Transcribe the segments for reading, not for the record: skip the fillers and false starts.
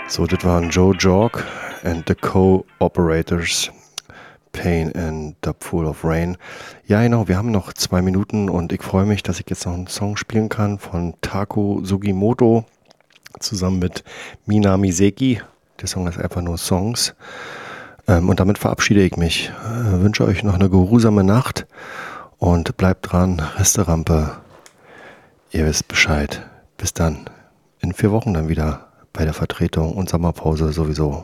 So, das waren Joe Jorg and the Co-Operators, Pain and the Pool of Rain. Ja, genau, wir haben noch 2 Minuten und ich freue mich, dass ich jetzt noch einen Song spielen kann von Taku Sugimoto zusammen mit Minami Seki. Der Song ist einfach nur Songs. Und damit verabschiede ich mich. Wünsche euch noch eine geruhsame Nacht und bleibt dran, Resterampe. Ihr wisst Bescheid. Bis dann. In 4 Wochen dann wieder bei der Vertretung und Sommerpause sowieso.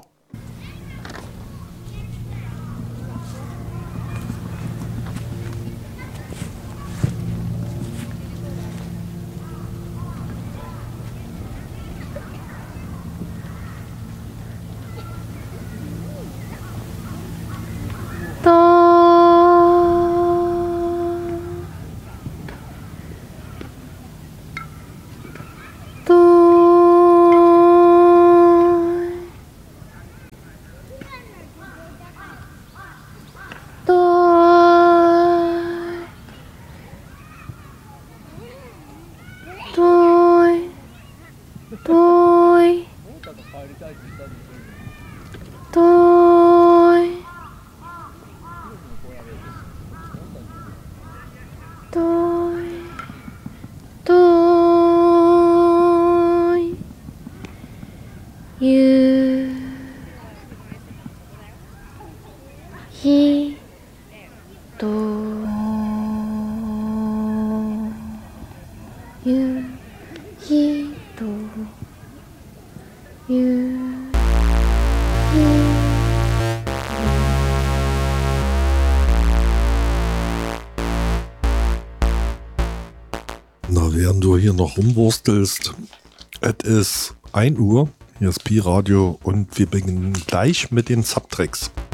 Na, während du hier noch rumwurstelst, es ist 1 Uhr, hier ist Pi Radio und wir beginnen gleich mit den Subtracks.